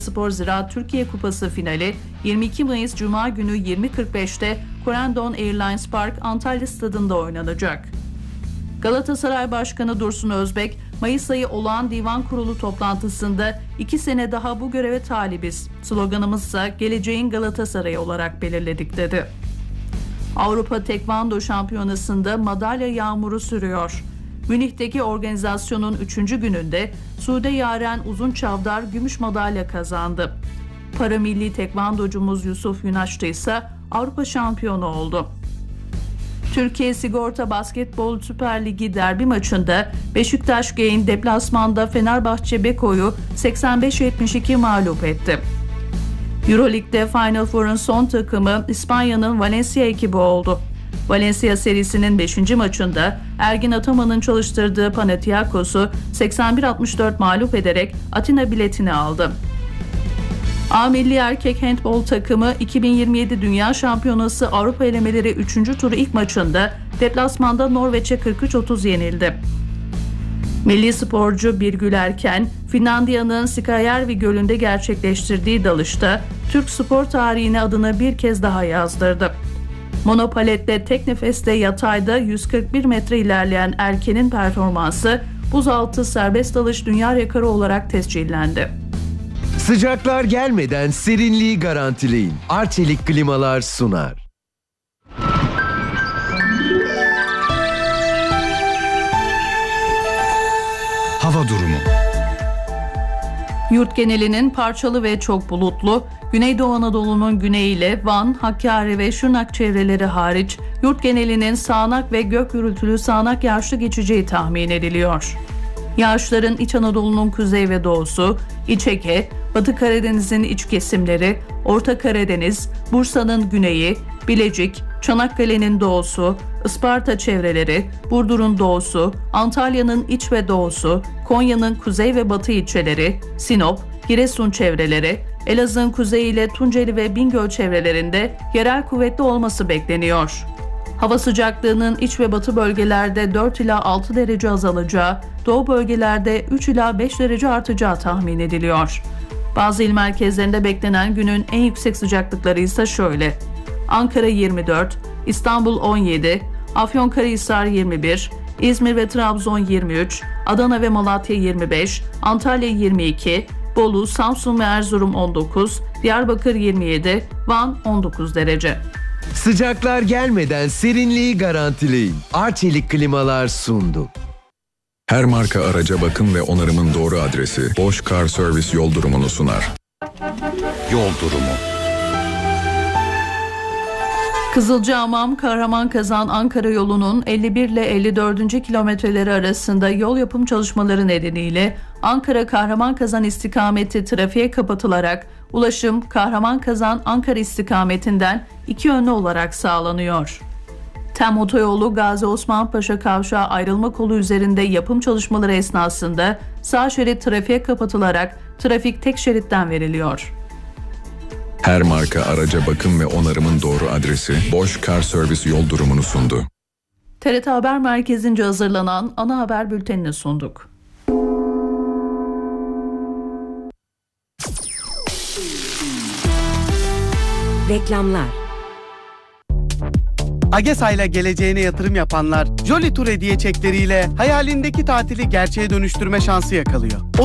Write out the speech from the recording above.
Spor Ziraat Türkiye Kupası finali 22 Mayıs Cuma günü 20.45'te Corendon Airlines Park Antalya Stadı'nda oynanacak. Galatasaray Başkanı Dursun Özbek, Mayıs ayı olağan divan kurulu toplantısında 2 sene daha bu göreve talibiz, sloganımızsa geleceğin Galatasaray'ı olarak belirledik dedi. Avrupa Tekvando Şampiyonası'nda madalya yağmuru sürüyor. Münih'teki organizasyonun 3. gününde Sude Yaren Uzunçavdar gümüş madalya kazandı. Paramilli tekvandocumuz Yusuf Yunaç'ta ise Avrupa şampiyonu oldu. Türkiye Sigorta Basketbol Süper Ligi derbi maçında Beşiktaş Gain deplasmanda Fenerbahçe Beko'yu 85-72 mağlup etti. Euroleague'de Final Four'un son takımı İspanya'nın Valencia ekibi oldu. Valencia serisinin 5. maçında Ergin Ataman'ın çalıştırdığı Panathinaikos'u 81-64 mağlup ederek Atina biletini aldı. A Milli Erkek Handbol takımı 2027 Dünya Şampiyonası Avrupa elemeleri 3. turu ilk maçında deplasmanda Norveç'e 43-30 yenildi. Milli sporcu Birgül Erken, Finlandiya'nın Sikajärvi Gölü'nde gerçekleştirdiği dalışta Türk spor tarihine adını bir kez daha yazdırdı. Monopalette tek nefeste yatayda 141 metre ilerleyen Erken'in performansı buzaltı serbest dalış dünya rekoru olarak tescillendi. Sıcaklar gelmeden serinliği garantileyin. Arçelik klimalar sunar. Hava durumu. Yurt genelinin parçalı ve çok bulutlu, Güneydoğu Anadolu'nun güneyiyle Van, Hakkari ve Şırnak çevreleri hariç yurt genelinin sağanak ve gök gürültülü sağanak yağışlı geçeceği tahmin ediliyor. Yağışların İç Anadolu'nun kuzey ve doğusu, İç Ege, Batı Karadeniz'in iç kesimleri, Orta Karadeniz, Bursa'nın güneyi, Bilecik, Çanakkale'nin doğusu, Isparta çevreleri, Burdur'un doğusu, Antalya'nın iç ve doğusu, Konya'nın kuzey ve batı ilçeleri, Sinop, Giresun çevreleri, Elazığ'ın kuzeyi ile Tunceli ve Bingöl çevrelerinde yerel kuvvetli olması bekleniyor. Hava sıcaklığının iç ve batı bölgelerde 4 ila 6 derece azalacağı, doğu bölgelerde 3 ila 5 derece artacağı tahmin ediliyor. Bazı il merkezlerinde beklenen günün en yüksek sıcaklıkları ise şöyle: Ankara 24, İstanbul 17, Afyonkarahisar 21, İzmir ve Trabzon 23, Adana ve Malatya 25, Antalya 22, Bolu, Samsun ve Erzurum 19, Diyarbakır 27, Van 19 derece. Sıcaklar gelmeden serinliği garantileyin. Arçelik klimalar sundu. Her marka araca bakım ve onarımın doğru adresi Bosch Car Service yol durumunu sunar. Yol durumu. Kızılcahamam Kahramanmaraş Ankara yolunun 51 ile 54. kilometreleri arasında yol yapım çalışmaları nedeniyle Ankara Kahramanmaraş istikameti trafiğe kapatılarak ulaşım Kahramanmaraş Ankara istikametinden iki yönlü olarak sağlanıyor. TEM otoyolu Gazi Osman Paşa Kavşağı ayrılma kolu üzerinde yapım çalışmaları esnasında sağ şerit trafiğe kapatılarak trafik tek şeritten veriliyor. Her marka araca bakım ve onarımın doğru adresi Bosch Car Service yol durumunu sundu. TRT Haber Merkezi'nce hazırlanan ana haber bültenini sunduk. Reklamlar. AgeSA ile geleceğine yatırım yapanlar Jolly Tour hediye çekleriyle hayalindeki tatili gerçeğe dönüştürme şansı yakalıyor.